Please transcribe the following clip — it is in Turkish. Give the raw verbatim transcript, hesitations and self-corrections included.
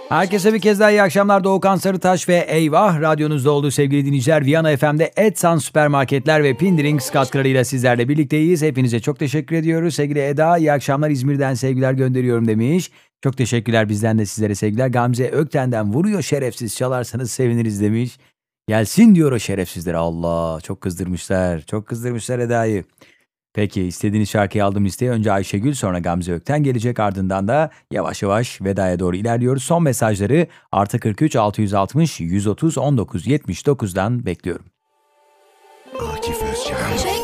Herkese bir kez daha iyi akşamlar. Doğukan Sarıtaş ve Eyvah radyonuzda olduğu sevgili dinleyiciler. Viyana F M'de Edsan Süpermarketler ve Pindiring katkılarıyla sizlerle birlikteyiz. Hepinize çok teşekkür ediyoruz. Sevgili Eda, iyi akşamlar, İzmir'den sevgiler gönderiyorum demiş. Çok teşekkürler, bizden de sizlere sevgiler. Gamze Ökten'den vuruyor şerefsiz, çalarsanız seviniriz demiş. Gelsin diyor o şerefsizler. Allah, çok kızdırmışlar. Çok kızdırmışlar Eda'yı. Peki, istediğiniz şarkıyı aldım listeye. Önce Ayşegül, sonra Gamze Ökten gelecek, ardından da yavaş yavaş vedaya doğru ilerliyoruz. Son mesajları artı kırk üç altı yüz altmış yüz otuz on dokuz yetmiş dokuzdan bekliyorum. Akif Özcan.